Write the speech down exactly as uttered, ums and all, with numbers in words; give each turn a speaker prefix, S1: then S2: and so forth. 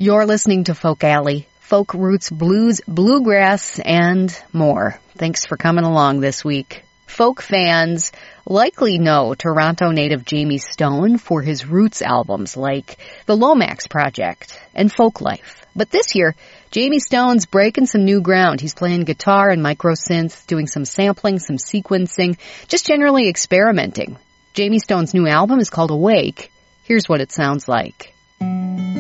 S1: You're listening to Folk Alley, folk roots, blues, bluegrass, and more. Thanks for coming along this week. Folk fans likely know Toronto native Jamie Stone for his roots albums like The Lomax Project and Folklife. But this year, Jamie Stone's breaking some new ground. He's playing guitar and micro synths, doing some sampling, some sequencing, just generally experimenting. Jamie Stone's new album is called Awake. Here's what it sounds like.